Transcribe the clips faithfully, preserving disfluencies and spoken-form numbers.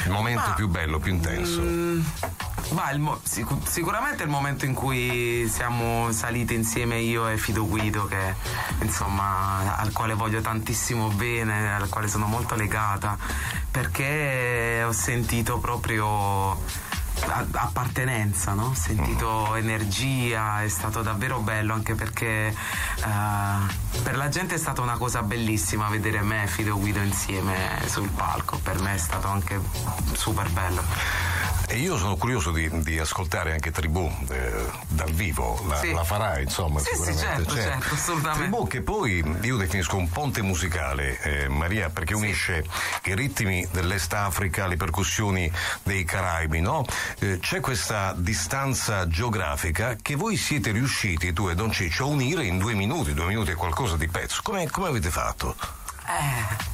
Il momento Ma, più bello, più intenso? Mm, ma il mo- sic- sicuramente il momento in cui siamo salite insieme io e Fido Guido, che insomma al quale voglio tantissimo bene, al quale sono molto legata, perché ho sentito proprio appartenenza, no? Ho sentito energia, è stato davvero bello, anche perché uh, per la gente è stata una cosa bellissima vedere me e Fido Guido insieme sul palco. Per me è stato anche super bello. E io sono curioso di, di ascoltare anche Tribù eh, dal vivo, la, sì. la farai insomma sì, sicuramente. Sì, certo, cioè, certo, assolutamente. Tribù che poi io definisco un ponte musicale, eh, Maria, perché sì. unisce i ritmi dell'Est Africa, le percussioni dei Caraibi, no? Eh, c'è questa distanza geografica che voi siete riusciti, tu e Don Ciccio, a unire in due minuti, due minuti e qualcosa di pezzo. Come, come avete fatto? Eh.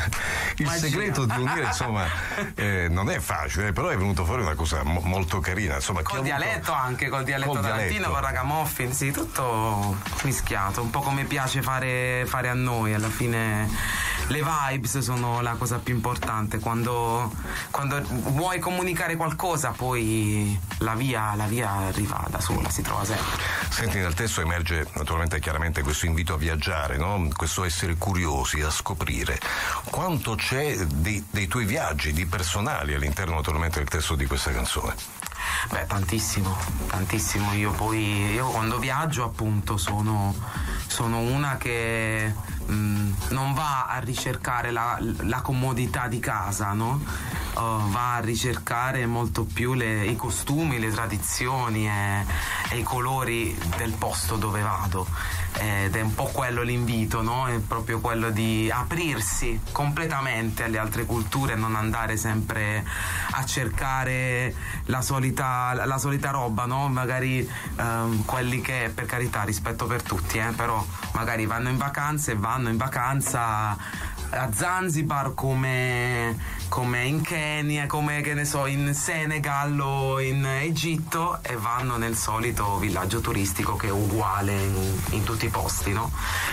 Il Magia. segreto di unire insomma eh, non è facile, però è venuto fuori una cosa mo- molto carina, insomma, col avuto... dialetto anche, col dialetto Col tarantino, dialetto. con ragamuffin, sì, tutto mischiato, un po' come piace fare, fare a noi. Alla fine le vibes sono la cosa più importante, quando, quando vuoi comunicare qualcosa poi la via, la via arriva da sola, si trova sempre. Senti, nel testo emerge naturalmente chiaramente questo invito a viaggiare, no? Questo essere curiosi, a scoprire. Quanto c'è di, dei tuoi viaggi, di personali all'interno naturalmente del testo di questa canzone? Beh, tantissimo, tantissimo. Io poi, io quando viaggio appunto sono, sono una che mh, non va a ricercare la, la comodità di casa, no? Uh, va a ricercare molto più le, i costumi, le tradizioni e, e i colori del posto dove vado. Ed è un po' quello l'invito, no? È proprio quello di aprirsi completamente alle altre culture e non andare sempre a cercare la solita, la solita roba, no? Magari um, quelli che, per carità, rispetto per tutti, eh? Però magari vanno in vacanza e vanno in vacanza a Zanzibar come, come in Kenya, come che ne so, in Senegal o in Egitto, e vanno nel solito villaggio turistico che è uguale in, in tutti i posti, no?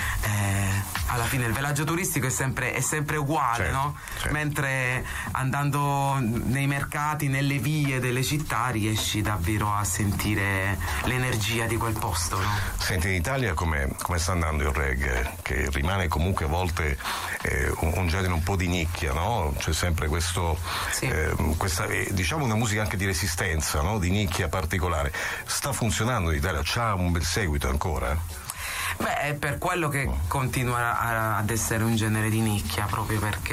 Eh, alla fine il villaggio turistico è sempre, è sempre uguale, certo, no? certo. Mentre andando nei mercati, nelle vie delle città, riesci davvero a sentire l'energia di quel posto, no? Senti, in Italia come, come sta andando il reggae, che rimane comunque a volte eh, un, un genere un po' di nicchia, no? C'è sempre questo, sì. eh, questa, eh, diciamo una musica anche di resistenza, no? Di nicchia particolare. Sta funzionando in Italia? C'ha un bel seguito ancora? Beh, è per quello che continua a, ad essere un genere di nicchia, proprio perché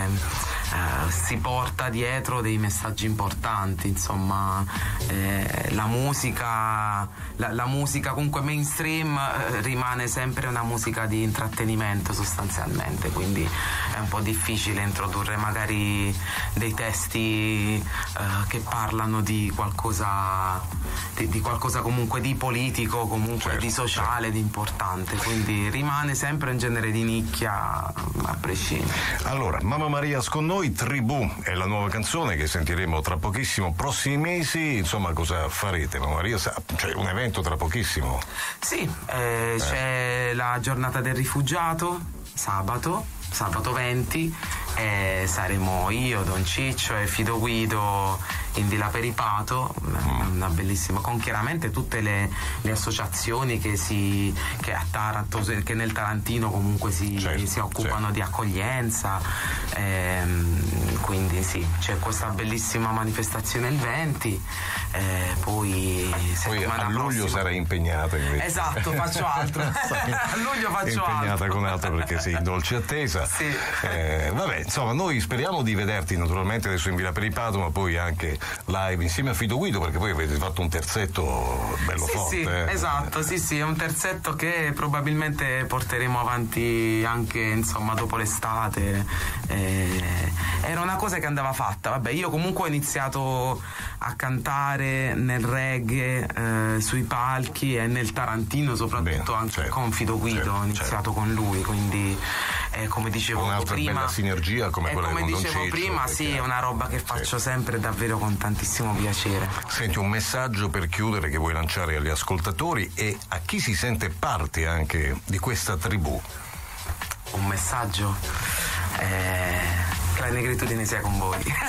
eh, si porta dietro dei messaggi importanti, insomma, eh, la musica la, la musica comunque mainstream eh, rimane sempre una musica di intrattenimento sostanzialmente, quindi è un po' difficile introdurre magari dei testi eh, che parlano di qualcosa di, di qualcosa comunque di politico, comunque certo, di sociale, certo. Di importante, quindi rimane sempre un genere di nicchia a prescindere. Allora, Mamma Maria con noi, Tribù è la nuova canzone che sentiremo tra pochissimo. Prossimi mesi, insomma, cosa farete, Mamma Maria? C'è un evento tra pochissimo? Sì, eh, eh. c'è la giornata del rifugiato, sabato, sabato venti, e saremo io, Don Ciccio e Fido Guido in Villa Peripato, una, una bellissima, con chiaramente tutte le, le associazioni che si che a Taranto, che nel Tarantino comunque si, certo, si occupano certo. di accoglienza, ehm, quindi sì, c'è questa bellissima manifestazione il venti, eh, poi poi a luglio prossima. sarai impegnata invece. Esatto, faccio altro. A luglio faccio impegnata altro. con altro perché sei in dolce attesa. Sì. Eh, vabbè, insomma, noi speriamo di vederti naturalmente adesso in Villa Peripato, ma poi anche live insieme a Fido Guido, perché poi avete fatto un terzetto bello sì, forte. Sì, eh. esatto, sì, sì, è un terzetto che probabilmente porteremo avanti anche, insomma, dopo l'estate. Eh, era una cosa che andava fatta. Vabbè, io comunque ho iniziato a cantare nel reggae, eh, sui palchi e nel Tarantino, soprattutto. Bene, anche certo, con Fido Guido, certo, ho iniziato certo. con lui, quindi eh, come dicevo un'altra prima, bella sinergia come eh, quella come con Don dicevo Ciccio, prima, sì, è una roba che faccio certo. sempre davvero con tantissimo piacere. Senti, un messaggio per chiudere che vuoi lanciare agli ascoltatori e a chi si sente parte anche di questa tribù? Un messaggio? Eh, che la negritudine sia con voi.